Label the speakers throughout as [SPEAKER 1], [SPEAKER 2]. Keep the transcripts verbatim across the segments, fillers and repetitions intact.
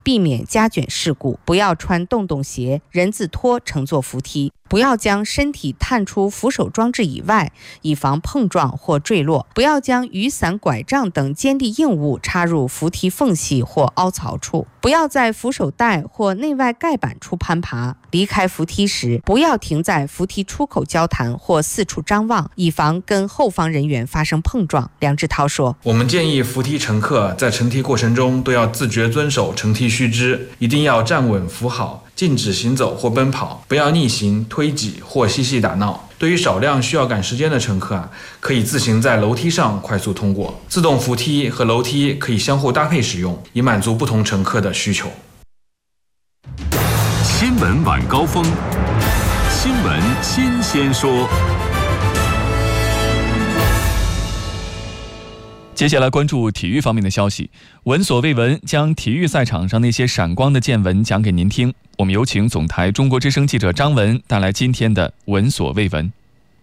[SPEAKER 1] 避免夹卷事故，不要穿洞洞鞋、人字拖乘坐扶梯，不要将身体探出扶手装置以外，以防碰撞或坠落，不要将雨伞、拐杖等坚利硬物插入扶梯缝隙或凹槽处，不要在扶手带或内外盖板处攀爬，离开扶梯时不要停在扶梯出口交谈或四处张望，以防跟后方人员发生碰撞。梁志涛说，
[SPEAKER 2] 我们建议扶梯乘客在乘梯过程中都要自觉遵守乘梯须知，一定要站稳扶好，禁止行走或奔跑，不要逆行、推挤或嬉戏打闹。对于少量需要赶时间的乘客啊，可以自行在楼梯上快速通过。自动扶梯和楼梯可以相互搭配使用，以满足不同乘客的需求。
[SPEAKER 3] 新闻晚高峰，新闻新鲜说。
[SPEAKER 4] 接下来关注体育方面的消息。闻所未闻，将体育赛场上那些闪光的见闻讲给您听。我们有请总台中国之声记者张文带来今天的闻所未闻。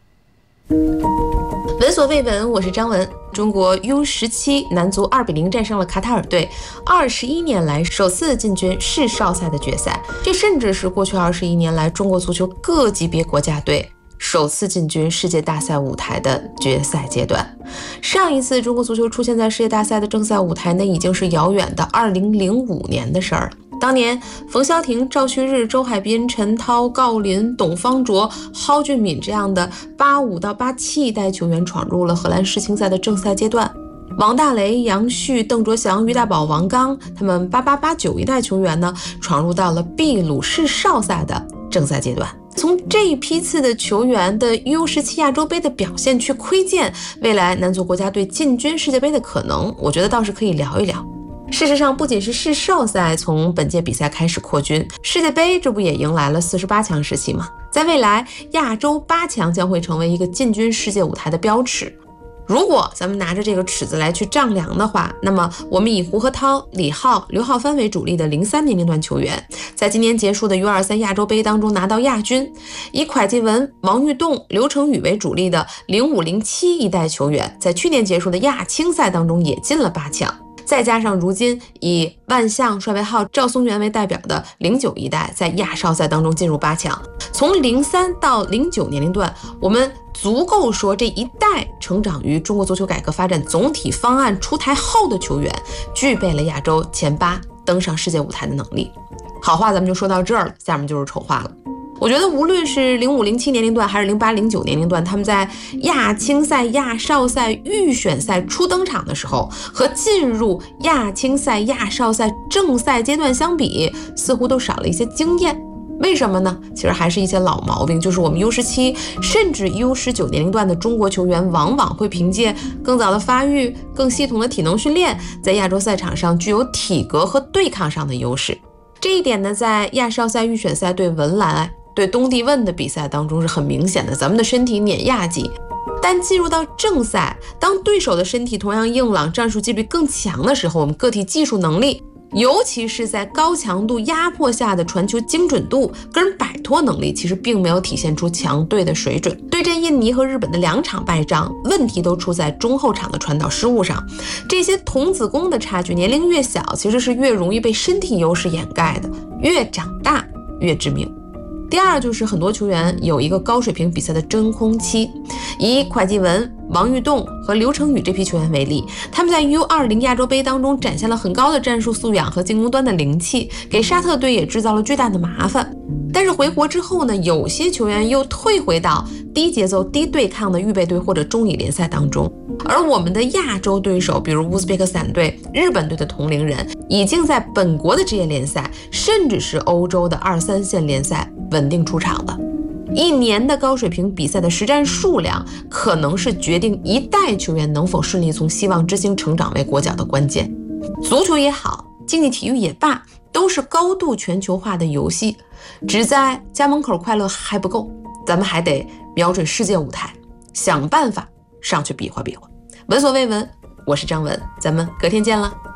[SPEAKER 5] 闻所未闻，我是张文。中国 U 十七 男足二比零战胜了卡塔尔队，二十一年来首次进军世少赛的决赛，这甚至是过去二十一年来中国足球各级别国家队首次进军世界大赛舞台的决赛阶段。上一次中国足球出现在世界大赛的正赛舞台，那已经是遥远的二零零五年的事儿。当年冯潇霆、赵旭日、周海滨、陈涛、郜林、董方卓、蒿俊闵这样的八五到八七一代球员闯入了荷兰世青赛的正赛阶段。王大雷、杨旭、邓卓翔、于大宝、王刚他们八八八九一代球员呢，闯入到了秘鲁世少赛的正赛阶段。从这一批次的球员的 U 十七 亚洲杯的表现去窥见未来男足国家队进军世界杯的可能，我觉得倒是可以聊一聊。事实上，不仅是世少赛从本届比赛开始扩军，世界杯这不也迎来了四十八强时期吗？在未来，亚洲八强将会成为一个进军世界舞台的标尺。如果咱们拿着这个尺子来去丈量的话，那么我们以胡和涛、李浩、刘浩帆为主力的零三年龄段球员，在今年结束的 U 二十三 亚洲杯当中拿到亚军；以蒯继文、王玉栋、刘成宇为主力的零五零七一代球员，在去年结束的亚青赛当中也进了八强。再加上如今以万象、帅卫浩、赵松元为代表的零九一代，在亚少赛当中进入八强。从零三到零九年龄段，我们足够说这一代成长于中国足球改革发展总体方案出台后的球员，具备了亚洲前八登上世界舞台的能力。好话咱们就说到这儿了，下面就是丑话了。我觉得无论是零五零七年龄段还是零八零九年龄段，他们在亚青赛、亚少赛、预选赛初登场的时候，和进入亚青赛、亚少赛正赛阶段相比，似乎都少了一些经验。为什么呢？其实还是一些老毛病，就是我们 U 十七 甚至 U 十九 年龄段的中国球员，往往会凭借更早的发育、更系统的体能训练，在亚洲赛场上具有体格和对抗上的优势。这一点呢，在亚少赛、预选赛对文莱、对东帝汶的比赛当中是很明显的，咱们的身体碾压级。但进入到正赛，当对手的身体同样硬朗、战术纪律更强的时候，我们个体技术能力，尤其是在高强度压迫下的传球精准度跟摆脱能力，其实并没有体现出强队的水准。对阵印尼和日本的两场败仗，问题都出在中后场的传导失误上。这些童子功的差距，年龄越小，其实是越容易被身体优势掩盖的，越长大越致命。第二就是很多球员有一个高水平比赛的真空期，以蒯继文、王玉栋和刘成宇这批球员为例，他们在 U 二十 亚洲杯当中展现了很高的战术素养和进攻端的灵气，给沙特队也制造了巨大的麻烦。但是回国之后呢，有些球员又退回到低节奏、低对抗的预备队或者中乙联赛当中。而我们的亚洲对手，比如乌兹别克斯坦队、日本队的同龄人，已经在本国的职业联赛，甚至是欧洲的二三线联赛稳定出场了。一年的高水平比赛的实战数量，可能是决定一代球员能否顺利从希望之星成长为国脚的关键。足球也好，竞技体育也罢，都是高度全球化的游戏，只在家门口快乐还不够，咱们还得瞄准世界舞台，想办法上去比划比划。闻所未闻，我是张文，咱们隔天见了。